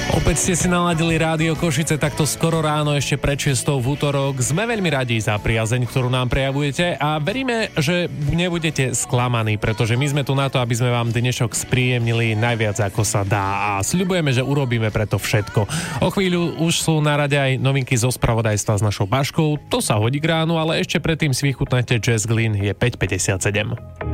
Opäť ste si naladili Rádio Košice takto skoro ráno, ešte pred 6 v útorok. Sme veľmi radi za priazeň, ktorú nám prejavujete a veríme, že nebudete sklamaní, pretože my sme tu na to, aby sme vám dnešok spríjemnili najviac ako sa dá a sľubujeme, že urobíme preto všetko. O chvíľu už sú na rade aj novinky zo spravodajstva s našou Baškou. To sa hodí k ránu, ale ešte predtým si vychutnáte Jazz Glynn, je 5:57.